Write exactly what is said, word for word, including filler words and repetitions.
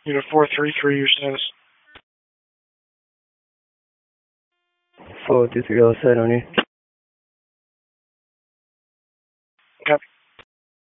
Unit four three three, your status. four two three, all set on you. Copy.